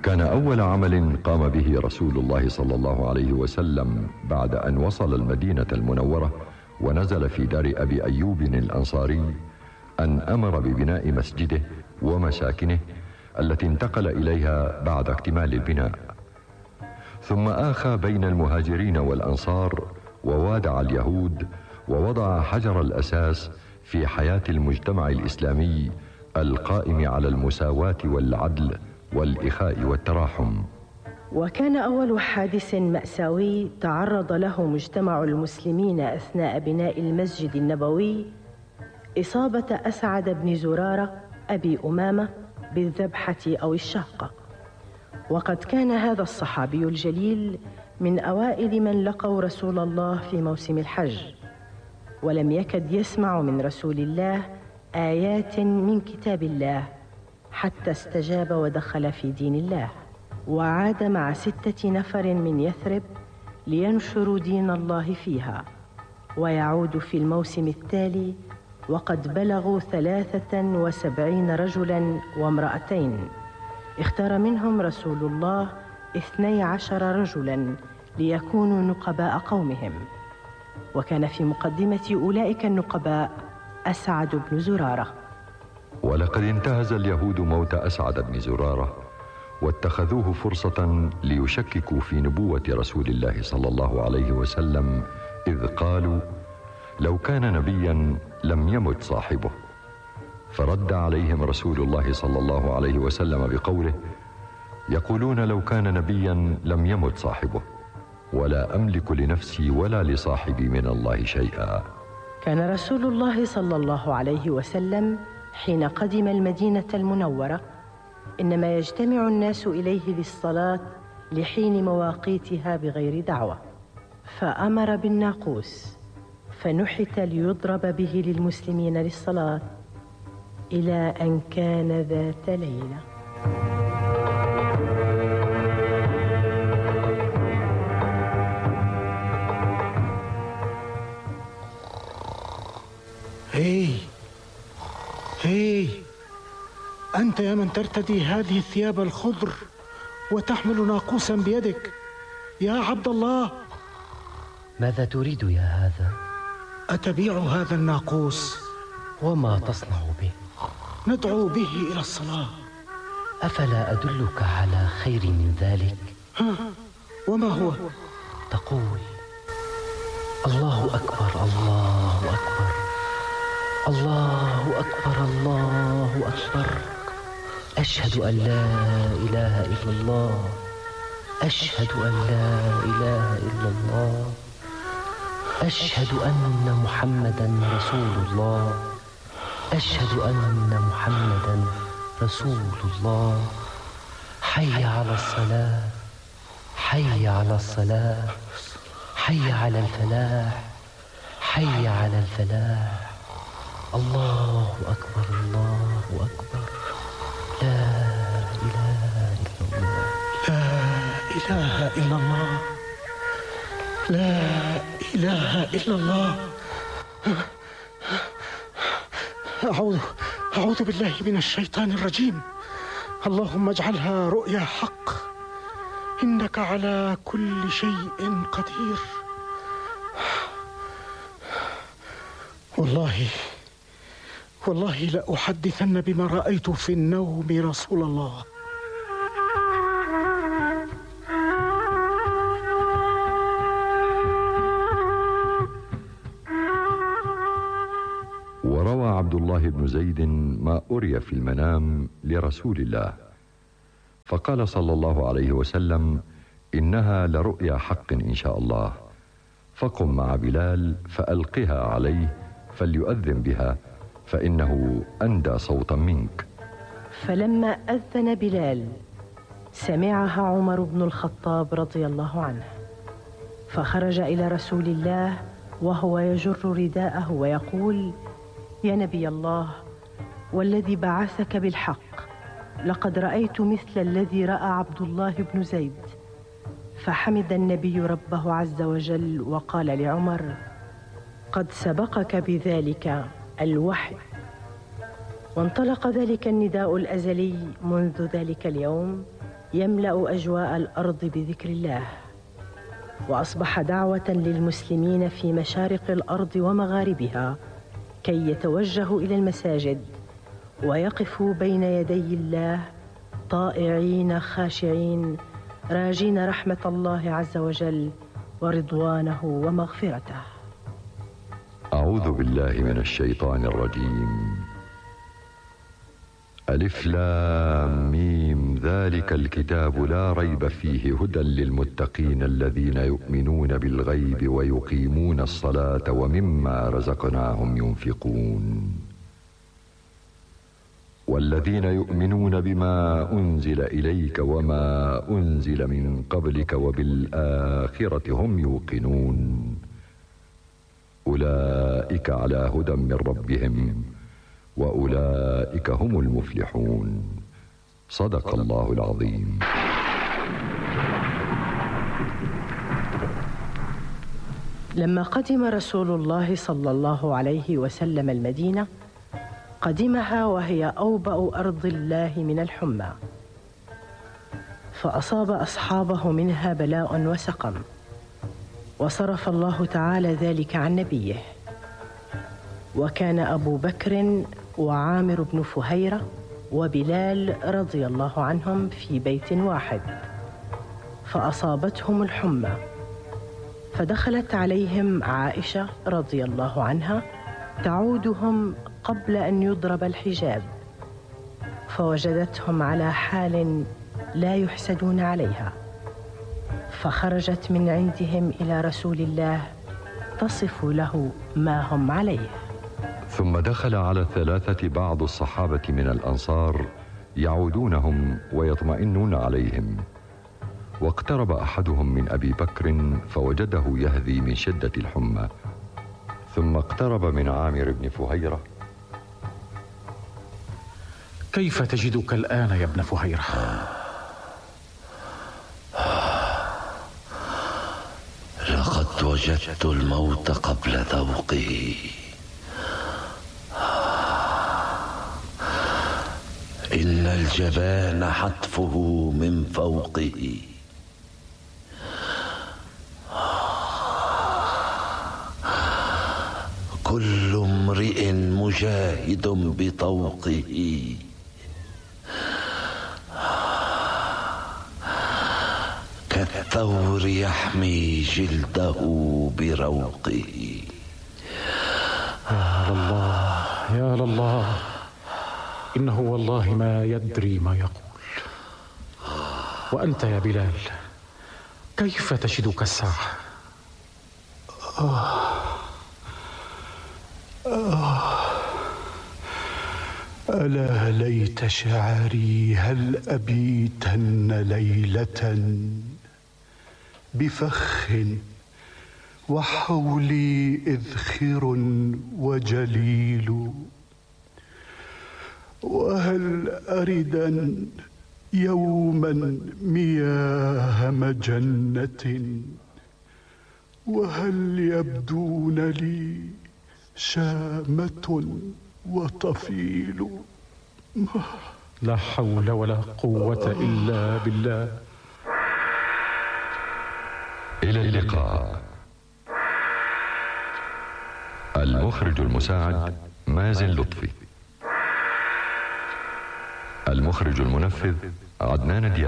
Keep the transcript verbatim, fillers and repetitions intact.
كان أول عمل قام به رسول الله صلى الله عليه وسلم بعد أن وصل المدينة المنورة ونزل في دار أبي أيوب الأنصاري أن أمر ببناء مسجده ومساكنه التي انتقل إليها بعد اكتمال البناء، ثم آخى بين المهاجرين والأنصار ووادع اليهود ووضع حجر الأساس في حياة المجتمع الإسلامي القائم على المساواة والعدل والإخاء والتراحم. وكان أول حادث مأساوي تعرض له مجتمع المسلمين أثناء بناء المسجد النبوي إصابة أسعد بن زرارة أبي أمامة بالذبحة أو الشهقة. وقد كان هذا الصحابي الجليل من أوائل من لقوا رسول الله في موسم الحج، ولم يكد يسمع من رسول الله آيات من كتاب الله حتى استجاب ودخل في دين الله، وعاد مع ستة نفر من يثرب لينشروا دين الله فيها، ويعود في الموسم التالي وقد بلغوا ثلاثة وسبعين رجلا وامرأتين، اختار منهم رسول الله اثني عشر رجلا ليكونوا نقباء قومهم، وكان في مقدمة أولئك النقباء أسعد بن زرارة. ولقد انتهز اليهود موت أسعد بن زرارة واتخذوه فرصة ليشككوا في نبوة رسول الله صلى الله عليه وسلم، إذ قالوا لو كان نبيا لم يمت صاحبه، فرد عليهم رسول الله صلى الله عليه وسلم بقوله يقولون لو كان نبيا لم يمت صاحبه ولا أملك لنفسي ولا لصاحبي من الله شيئا. كان رسول الله صلى الله عليه وسلم حين قدم المدينة المنورة إنما يجتمع الناس إليه للصلاة لحين مواقيتها بغير دعوة، فأمر بالناقوس فنحت ليضرب به للمسلمين للصلاة إلى أن كان ذات ليلة. هي هي أنت يا من ترتدي هذه الثياب الخضر وتحمل ناقوسا بيدك، يا عبد الله. ماذا تريد يا هذا؟ أتبيع هذا الناقوس؟ وما تصنع به؟ ندعو به إلى الصلاة. أفلا أدلك على خير من ذلك؟ ها، وما هو؟ تقول الله أكبر الله أكبر الله أكبر الله أكبر، أشهد أن لا إله إلا الله، أشهد أن لا إله إلا الله، أشهد أن محمدا رسول الله، أشهد أن محمدا رسول الله. حي على الصلاة، حي على الصلاة، حي على الفلاح، حي على الفلاح. الله أكبر الله أكبر، لا إله إلا الله، لا إله إلا الله، لا إله إلا الله. أعوذ أعوذ بالله من الشيطان الرجيم. اللهم اجعلها رؤيا حق، إنك على كل شيء قدير. والله والله لأحدثن بما رأيت في النوم رسول الله. وروى عبد الله بن زيد ما أري في المنام لرسول الله، فقال صلى الله عليه وسلم إنها لرؤيا حق إن شاء الله، فقم مع بلال فألقها عليه فليؤذن بها فإنه أندى صوتا منك. فلما أذن بلال سمعها عمر بن الخطاب رضي الله عنه، فخرج إلى رسول الله وهو يجر رداءه ويقول يا نبي الله، والذي بعثك بالحق لقد رأيت مثل الذي رأى عبد الله بن زيد. فحمد النبي ربه عز وجل وقال لعمر قد سبقك بذلك الوحي. وانطلق ذلك النداء الأزلي منذ ذلك اليوم يملأ أجواء الأرض بذكر الله، وأصبح دعوة للمسلمين في مشارق الأرض ومغاربها كي يتوجهوا إلى المساجد ويقفوا بين يدي الله طائعين خاشعين راجين رحمة الله عز وجل ورضوانه ومغفرته. أعوذ بالله من الشيطان الرجيم. ألف لام ميم ذلك الكتاب لا ريب فيه هدى للمتقين الذين يؤمنون بالغيب ويقيمون الصلاة ومما رزقناهم ينفقون والذين يؤمنون بما أنزل إليك وما أنزل من قبلك وبالآخرة هم يوقنون أولئك على هدى من ربهم وأولئك هم المفلحون. صدق الله العظيم. لما قدم رسول الله صلى الله عليه وسلم المدينة قدمها وهي أوبأ أرض الله من الحمى، فأصاب أصحابه منها بلاء وسقم، وصرف الله تعالى ذلك عن نبيه. وكان أبو بكر وعامر بن فهيرة وبلال رضي الله عنهم في بيت واحد، فأصابتهم الحمى، فدخلت عليهم عائشة رضي الله عنها تعودهم قبل أن يضرب الحجاب، فوجدتهم على حال لا يحسدون عليها، فخرجت من عندهم إلى رسول الله تصف له ما هم عليه. ثم دخل على الثلاثة بعض الصحابة من الأنصار يعودونهم ويطمئنون عليهم، واقترب أحدهم من أبي بكر فوجده يهذي من شدة الحمى، ثم اقترب من عامر بن فهيرة. كيف تجدك الآن يا ابن فهيرة؟ لقد وجدت الموت قبل ذوقه. إن الجبان حتفه من فوقه. كل امرئ مجاهد بطوقه. كالثور يحمي جلده بروقه. يا لله يا لله، إنه والله ما يدري ما يقول. وأنت يا بلال كيف تجدك الساعة؟ آه آه ألا ليت شعري هل أبيتن ليلة بفخ وحولي إذخر وجليل، وهل أردن يوما مياه مجنة، وهل يبدون لي شامة وطفيل. لا حول ولا قوة إلا بالله. إلى اللقاء. المخرج المساعد مازن لطفي. المخرج المنفذ عدنان دياب.